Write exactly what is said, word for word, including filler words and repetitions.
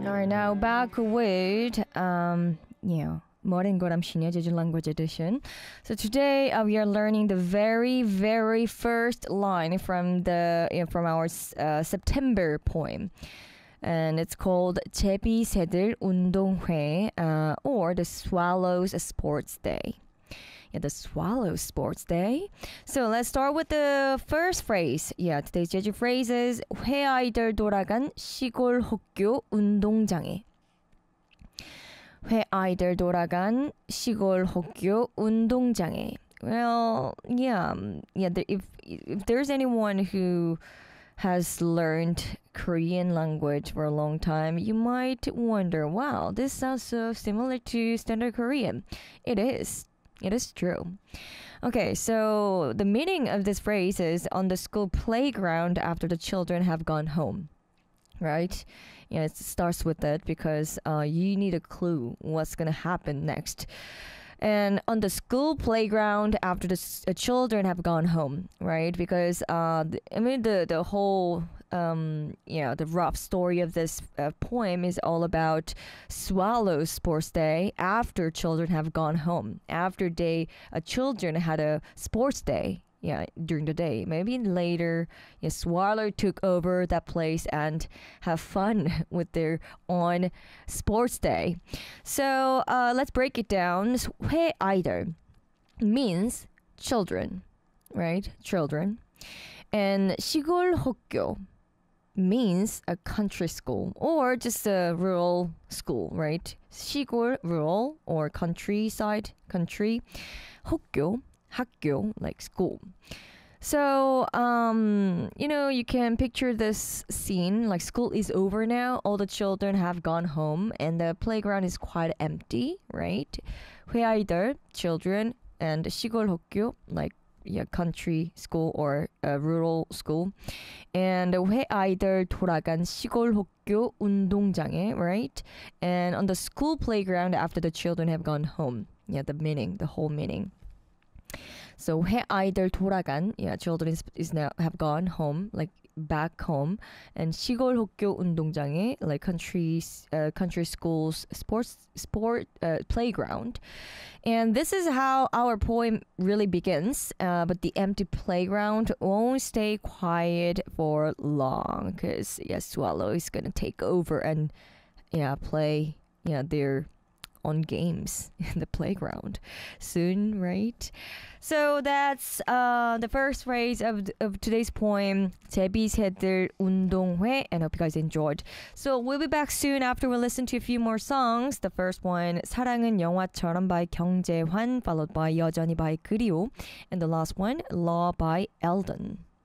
All right, now back with um, you know, Modern Goram Shinya Jeju Language Edition. So today uh, we are learning the very, very first line from the you know, from our uh, September poem, and it's called 제비 새들 운동회, uh, or the Swallows Sports Day. Yeah, the Swallows Sports Day. So let's start with the first phrase. Yeah, today's Jeju phrase is 회아이들 돌아간 시골 학교 운동장에. 회아이들 돌아간 시골 학교 운동장에. Well, yeah, yeah. The, if if there's anyone who has learned Korean language for a long time, you might wonder, wow, this sounds so similar to Standard Korean. It is. It is true. Okay, so the meaning of this phrase is on the school playground after the children have gone home, right? Yeah, it starts with that because uh, you need a clue what's going to happen next. And on the school playground after the s- uh, children have gone home, right? Because uh, th- I mean the the whole um you know the rough story of this uh, poem is all about Swallows Sports Day after children have gone home, after they uh, children had a sports day. Yeah, during the day. Maybe later, yeah, Swallow took over that place and have fun with their own sports day. So uh, let's break it down. 회아이들 means children, right? Children. And 시골 학교 means a country school or just a rural school, right? 시골, rural, or countryside, country. 학교, 학교, like school. So, um, you know, you can picture this scene like school is over now, all the children have gone home, and the playground is quite empty, right? 회아이들, children, and 시골 학교, like yeah, country school or a rural school. And 회아이들 돌아간 시골 학교 운동장에, right? And on the school playground after the children have gone home. Yeah, the meaning, the whole meaning. So 회아이들 돌아간, yeah, children is, is now have gone home, like back home, and 시골 학교 운동장에, like country uh, country schools sports sport uh, playground. And this is how our poem really begins. Uh, but the empty playground won't stay quiet for long because yeah, Swallow is gonna take over and yeah play yeah their on games in the playground soon, right? So that's uh, the first phrase of, of today's poem, 제비 새들 운동회, and hope you guys enjoyed. So we'll be back soon after we listen to a few more songs. The first one, 사랑은 영화처럼 by 경재환, followed by 여전히 by 그리오, and the last one, Law by Eldon.